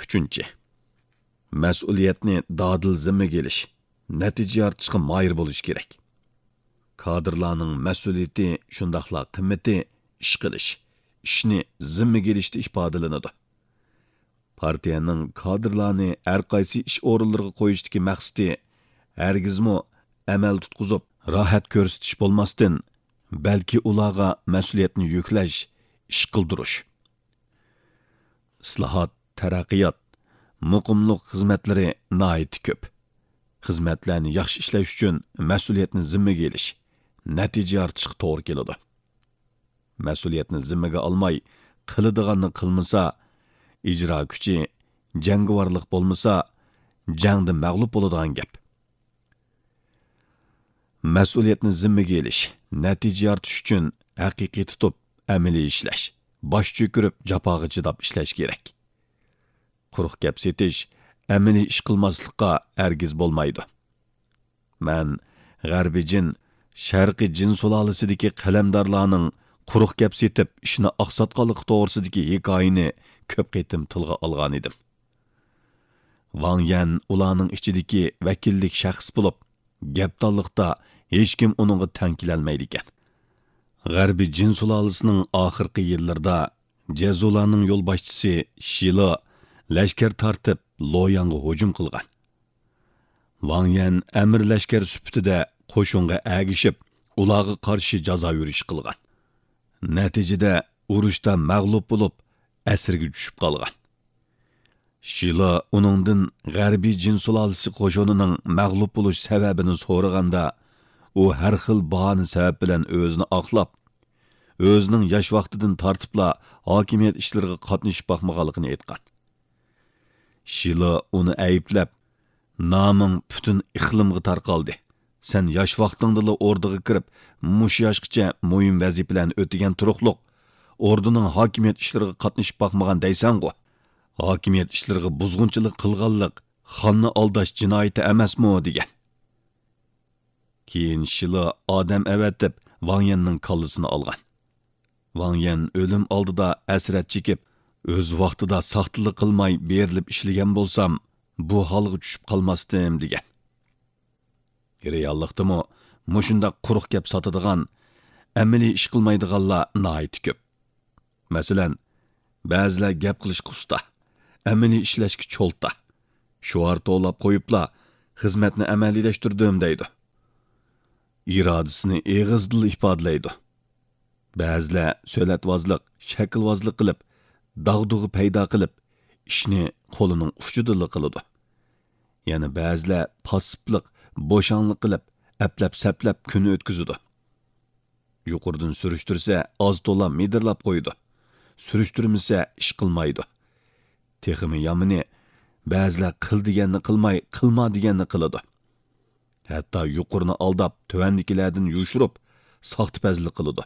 Uchinchi. Mas'uliyatni dadil zimmaga elish, natija yaratishga moyir bo'lish kerak. Kadrlarning mas'uliyati shundaqla qimmati ish qilish, ishni zimmaga elishda ifodalanadi. Partiyaning kadrlarni har qaysi ish o'rinlariga qo'yishdagi maqsadi hargizmi amal tutqizib, rohat ko'rsatish bo'lmasdan, balki ularga mas'uliyatni yuklash, ish qildirish. Islohot, taraqqiyot, muqimlik xizmatlari nihoyat ko'p. Xizmatlarni yaxshi ishlash uchun mas'uliyatni zimmaga elish, natija yaratishga to'g'ri keladi. Mas'uliyatni zimmaga olmay, qiladiganni qilmasa, ijro kuchi, jangovarlik bo'lmasa, jangda mag'lub bo'ladigan gap. Mas'uliyatni zimmaga elish, natija yaratish uchun haqiqiy tutib, amaliy ishlash, bosh cho'kirib, jafoga chidab ishlash kerak. Quruq gap setish, amaliy ish qilmaslikqa hargiz bo'lmaydi. Men g'arbiy jin, sharqiy jin sulolasidagi qalamdorlarning quruq gap setib, ishni oqsatqanligi to'g'risidagi hikoyani ko'p qitim tilga olgan edim. Wang Yan ularning ichidagi vakillik shaxs bo'lib, gapdonlikda hech kim uningga tang kelolmaydi ekan. G'arbiy jin sulolasining oxirgi yillarida Jazularning yo'lboshchisi Shilo lashkar tortib Loyangga hujum qilgan. Wang Yan amir lashkar sifatida qo'shinga agishib, ularga qarshi jazo yurish qilgan. Natijada urushda mag'lub bo'lib, asirga tushib qolgan. Shilo uningdan g'arbiy jin sulolasi qo'shinining mag'lub bo'lish sababini so'raganda, u har xil bahona sabab bilan o'zini oqlab, o'zining yosh vaqtidan tortibla hokimiyat ishlariga qatnashib boqmaganligini aytgan. Shilo uni ayblab, "Naming butun iqlimga tarqaldi. Sen yosh vaqtingda o'rdaga kirib, mush yoshgacha muhim vazifalarni o'tagan turuqliq, o'rdaning hokimiyat ishlariga qatnashib boqmagan deysan-ku. Hokimiyat ishlariga buzg'unchilik qilganlik, xonni aldash jinoyati emasmi?" degan. Keyin Shilo odam avatib Wang Yanning kallasini olgan. Wang Yan o'lim oldida asrat chekib, o'z vaqtida saxtalik qilmay berilib ishlagan bo'lsam, bu holga tushib qolmasdim degan. Reallikdami mushunda quruq gap sotadigan, amaliy ish qilmaydiganlar nihoyat ko'p. Masalan, ba'zilar gap qilishga usta, amaliy ishlashga cho'lta. Shuar to'lab qo'yibla xizmatni amaliylashtirdim deydi. Irodasini eg'izdil ifodalaydi. Ba'zilar so'latvozlik, shaklvozlik qilib, dag'dug'i paydo qilib, ishni qo'lining uchida qiladi. Yana ba'zilar passiblik, bo'shanlik qilib, aplab-saplab kun o'tkazadi. Yuqoridan surishtirsa, oz to'la medirlab qo'ydi. Surishtirmasa, ish qilmaydi. Texmi yomini, ba'zilar qil deganni qilmay, qilma deganni qiladi. Hatto yuqorini aldab, tuvandikilardan yushirib, soxtipazlik qiladi.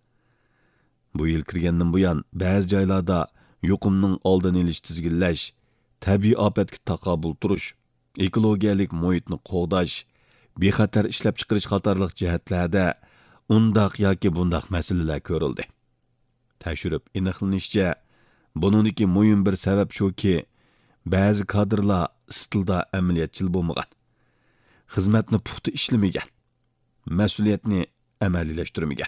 Bu yil kirgandan buyon ba'zi joylarda yuqumning oldini olish tizginlash, tabiiy ofatga taqobil turish, ekologiyalik muhitni qo'g'dash, bexatar ishlab chiqarish qatorliq jihatlarda undaq yoki bundaq masalalar ko'rildi. Tashirib aniqlanishicha, buningdagi muhim bir sabab shuki, ba'zi kadrlar istilda amaliyatchil bo'lmagan, xizmatni puxta ishlamagan, mas'uliyatni amaliylashtirmagan.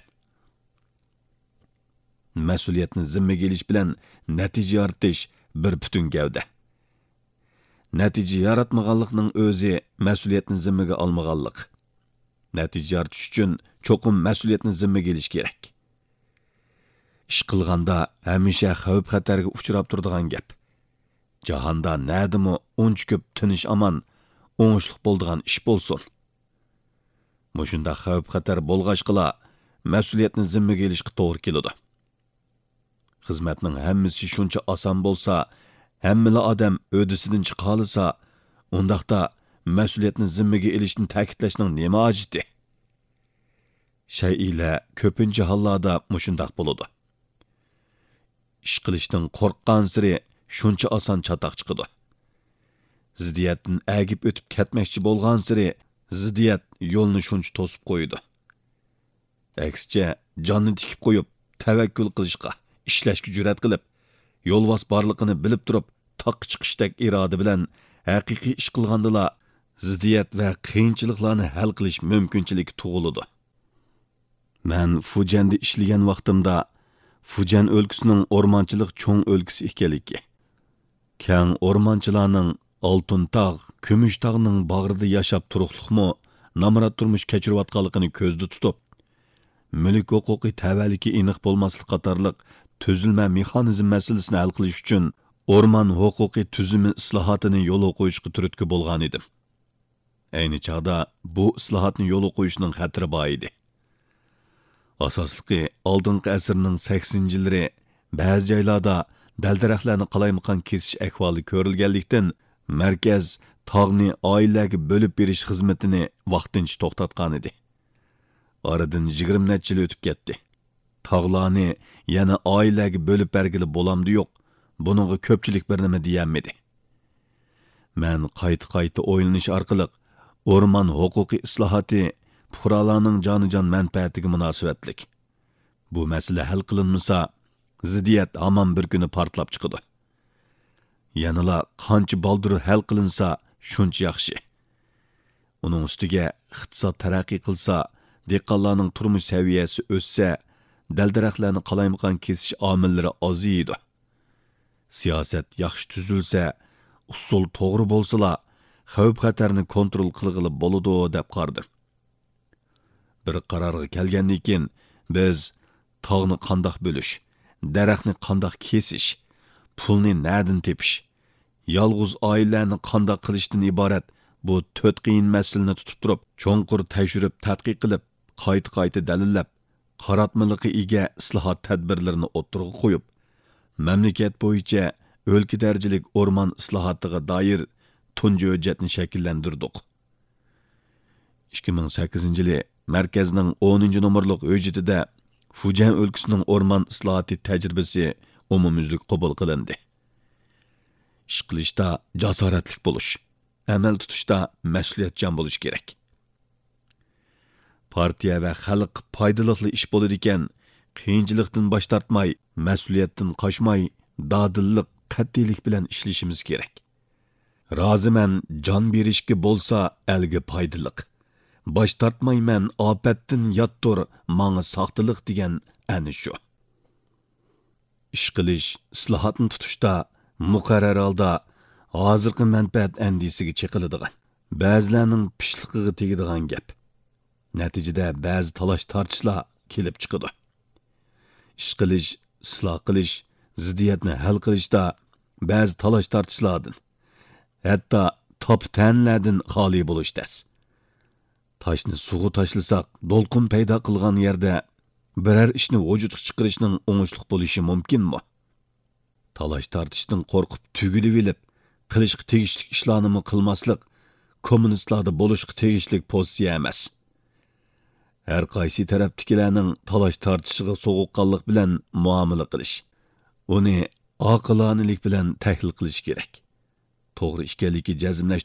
Mas'uliyatni zimmaga elish bilan natija yaratish bir butun gavda. Natija yaratmaganlikning o'zi mas'uliyatni zimmaga olmaganlik. Natija yaratish uchun cho'qim mas'uliyatni zimmaga elish kerak. Ish qilganda hamisha xavf-xatarga uchrab turadigan gap. Jahonda nadimi uncha ko'p tinish aman, o'ngishliq bo'ladigan ish bo'lsin. Mushunda xavf-xatar bo'lg'achqila mas'uliyatni zimmaga elishga to'g'ri keladi. Xizmatning hammasi shuncha oson bo'lsa, hammala odam o'disidan chiqolsa, undaqda mas'uliyatni zimmaga elishni ta'kidlashning nima hojati? Shay'ila ko'pincha hollarda mushundaq bo'ladi. Ish qilishdan qo'rqqan siri shuncha oson chatoq chiqadi. Ziddiyatdan agib o'tib ketmoqchi bo'lgan siri ziddiyat yo'lni shuncha to'sib qo'ydi. Aksicha jonni tikib qo'yib, tavakkul qilishga, ishlashga jur'at qilib, yo'lvos borligini bilib turib, taq chiqishdek iroda bilan haqiqiy ish qilgandila ziddiyat va qiyinchiliklarni hal qilish mumkinchiligi tug'iladi. Men Fujanda ishlagan vaqtimda Fujan o'lkasining o'rmonchilik cho'ng o'lkasi ekanligi, keng o'rmonchilarning Oltin tog', Kumush tog'ning bag'rida yashab turuqliqmi namrat turmush kechirayotganligini ko'zda tutib, mulk huquqi tavalliki aniq bo'lmaslik qatorliq tuzilma mexanizm masalasini hal qilish uchun o'rmon huquqiy tuzumi islohotini yo'l qo'yishga turtki bo'lgan edim. Ayni chog'da bu islohotni yo'l qo'yishning xatiri bor edi. Asosligi oldingi asrning 80-yillari ba'zi joylarda dal-daraxtlarni qalaymaqon kesish ahvoli ko'rilganlikdan markaz tog'ni oilaga bo'lib berish xizmatini vaqtincha to'xtatgan edi. Oradan 20 necha yil o'tib ketdi. Tog'larni yana oilaga bo'lib bergili bo'lamdi yo'q. Buningga ko'pchilik bir nima deyolmadi. Men qayta o'ylanish orqali o'rmon huquqiy islohoti fuqarolarning jonijon manfaatiga munosabatlik. Bu masala hal qilinmasa, ziddiyat hamon bir kuni portlab chiqadi. Yanala qancha baldur hal qilinsa, shuncha yaxshi. Uning ustiga iqtisod taraqqiy qilsa, dehqonlarning turmush saviyasi o'ssa, dal-daraxtlarni qalaymaqon kesish omillari oziydi. Siyosat yaxshi tuzilsa, usul to'g'ri bo'lsa, xavf-xatarni kontrol qilg'ili bo'ladi deb qardim. Bir qarorga kelgandan keyin biz tog'ni qandoq bo'lish, daraxtni qandoq kesish, pulni nerdan tepish, yolg'iz oilalarni qandoq qilishdan iborat bu 4 qiyin masalani tutib turib, cho'nqur tekshirib, tadqiq qilib, qayta dalillab, qaratmaliqi ega islohot tadbirlarini o'ttirg'a qo'yib, mamlakat bo'yicha o'lka darajalik o'rmon islohotiga doir tunji hujjatni shakllantirdik. 2008-yili markazning 10-nomerlik hujjatida Fujian o'lkasining o'rmon islohoti tajribasi umumyuzlik qabul qilindi. Ish qilishda jasoratli bo'lish, amal tutishda mas'uliyatchan bo'lish kerak. Partiya va xalq foydali ish bo'ladi ekan, qiyinchilikdan bosh tortmay, mas'uliyatdan qochmay, dadillik, qat'iylik bilan ishlashimiz kerak. Roziman jon berishga bo'lsa, elga foydaliq. Bosh tortmayman, ofatdan yottur, manga soxtalik degan ana shu. Ish qilish, islohotni tutishda muqarrar holda hozirgi manfaat andisiga chiqiladigan, ba'zilarning pishliqiga tegadigan gap. Natijada ba'zi talash tortishlar kelib chiqadi. Ish qilish, isloh qilish, ziddiyatni hal qilishda ba'zi talash tortishlardan, hatto top-tanlardan xoli bo'lishdas. Toshni suvga tashlasak, do'lqin paydo qilgan yerda biror ishni vujudga chiqarishning o'ngishli bo'lishi mumkinmi? Talash tortishdan qo'rqib tugilib olib, qilishga tegishli ishlarni qilmaslik kommunistlarda bo'lishga tegishli pozitsiya emas. Har qaysi tarafdagilarning talash tortishiga so'g'uqqanlik bilan muomala qilish, uni oqilonalik bilan tahlil qilish kerak. To'g'ri ishkanligi jazmlash